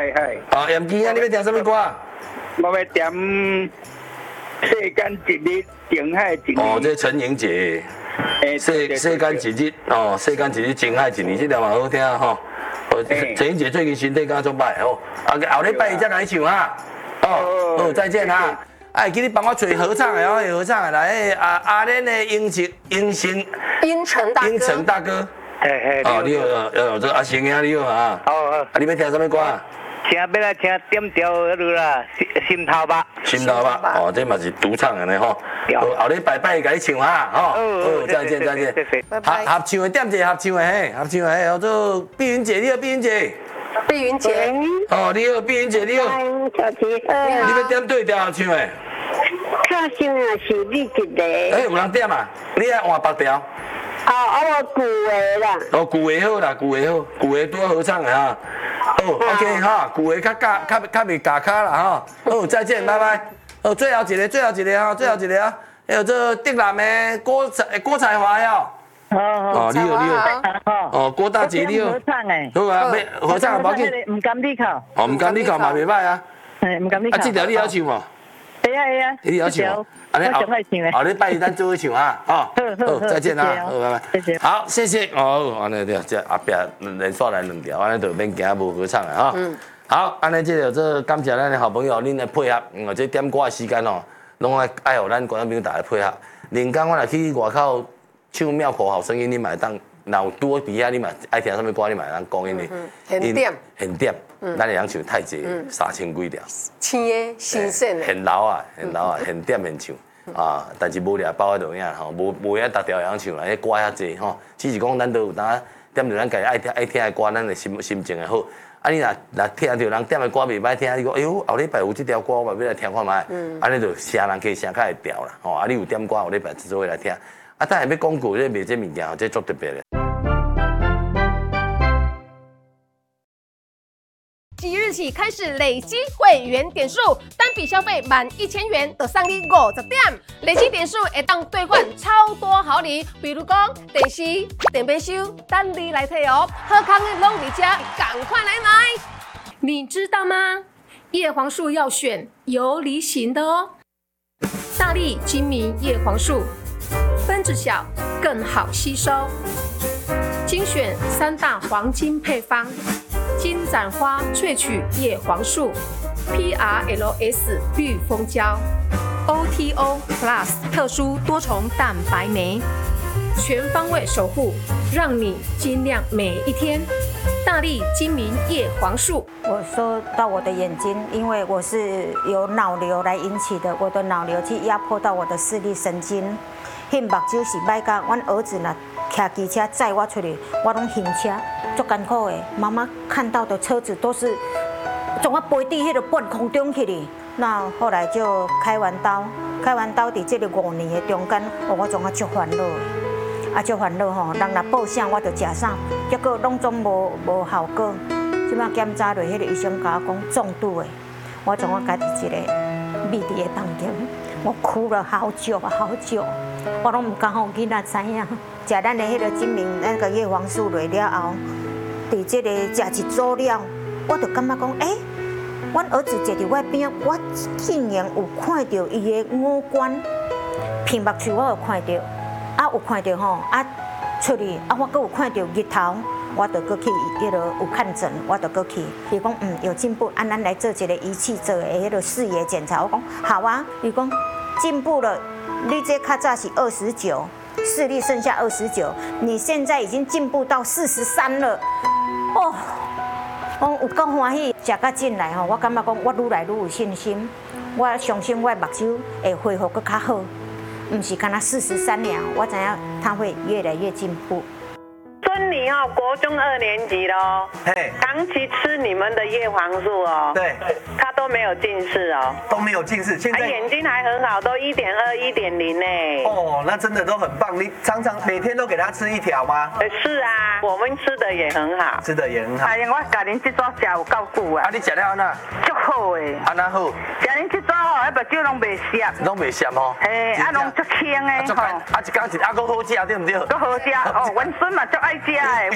嗨。 哦，盐基啊，你要听什么歌？ 我要点世间一日，情海一年。 哦，这陈莹姐。世间一日，哦，世间一日，情海一年，这条嘛好听吼。陈莹姐最近身体敢做歹吼，后礼拜再来唱啊。哦，再见哈。哎，今日帮我找合唱的哦，合唱的来阿莲的英城大哥。哦，你好，这阿成兄你好啊。好。你要听什么歌啊？ 要来听点调迄落啦，心头肉。 心头肉，哦，这嘛是独唱的呢吼。后礼拜给你唱啊，吼。再见。合唱的点一个合唱的嘿，叫做碧云姐，你好，碧云姐。 碧云姐。 哦，你好，碧云姐，你好。 小琪好。 你要点对调合唱的？ 唱声啊是你一个。 哎，有人点啊？你爱换别调？ 我古的啦。 哦，古的好啦，古的多合唱的哈。OK 哈，古的较袂夹卡啦哈。再见，拜拜。最后一个啊，还有这德南的郭彩华哟。你好。郭大姐你好。 合唱诶。 好啊，合唱无要紧。 唔甘你考。 唔甘你考嘛袂歹啊。 唔甘你考。 这条你要唱无？ 会啊。 你要唱。后礼拜一咱做伙唱啊，好，再见啊，好，拜拜。谢谢。好，谢谢。安尼对，这后壁连续来2条，安尼就免惊无合唱的哈。好，安尼这感谢咱的好朋友，恁的配合，这点歌的时间哦，拢爱互咱观众朋友大家配合。连讲我若去外口唱庙口好声音，你嘛会当，若有拄伫遐，你嘛爱听什么歌，你嘛会当讲因为。现点，咱会晓唱太极3000几条。 青的新鲜的。 现老啊，现点现唱。但是无掠包喺度影吼，无遐逐条会晓唱啦，迄歌遐济吼，只是讲咱都有当点着咱家爱听的歌，咱的心情会好。你若听着人点的歌袂歹听，你讲哎呦后礼拜有这条歌，我嘛要来听看卖。安尼就声人可以声较会调啦，吼。你有点歌后礼拜做伙来听。等下要广告这卖这物件，这足特别的。 即日起开始累积会员点数，单笔消费满1000元就送你50点，累积点数会当兑换超多好礼，比如讲电视、电杯收，等你来退哦。好康的拢伫遮，赶快来买！你知道吗？叶黄素要选有梨型的哦。大力精明叶黄素，分子小，更好吸收。精选3大黄金配方。金盏花萃取叶黄素 ，PRLS 绿蜂胶 ，OTO Plus 特殊多重蛋白酶，全方位守护，让你晶亮每一天。大力精明叶黄素。 我说到我的眼睛，因为我是由脑瘤来引起的，我的脑瘤去压迫到我的视力神经，迄目睭是歹甲，阮儿子若骑机车载我出去，我拢晕车。足艰苦的，妈妈看到的车子都是从我飞伫迄个半空中去哩。那后来就开完刀伫这个5年的中间，我总啊足烦恼的，足烦恼吼。人若报啥我就食啥，结果拢总无效果。即摆检查落，迄个医生甲我讲中毒的，我总啊家己一个密闭的房间，我哭了好久，我拢唔敢互囡仔知影。食咱的迄个精明那个叶黄素落了后。伫这个食一组了，我就感觉讲，阮儿子坐伫我边，我竟然有看到伊的五官，屏目处我有看到，有看到吼，出去，我阁有看到日头，我就阁去迄个有看诊，我就阁去，伊讲有进步，咱来做一个仪器做的迄个视野检查，我讲好啊，伊讲进步了，你这较早是29。视力剩下29，你现在已经进步到43了，我有够欢喜，食到进来吼，我感觉讲我愈来愈有信心，我相信我目睭会恢复搁较好，唔是干那43了，我知影它会越来越进步。 孙女哦，国中2年级喽，长期吃你们的叶黄素哦， 对， 他都没有近视哦， 都没有近视，现在眼睛还很好，都1.2、1.0呢。 哦，那真的都很棒。你常常每天都给他吃1条吗？ 是啊，我们吃的也很好， 哎呀，我家恁这组食有够久啊。 你食了安那？ 足好诶。 安那好？ 食恁这组吼，目睭拢袂涩。 拢袂涩哦。 拢足轻诶吼。 一天一阿个好食对唔对？ 够好食哦，阮孙嘛足爱食诶。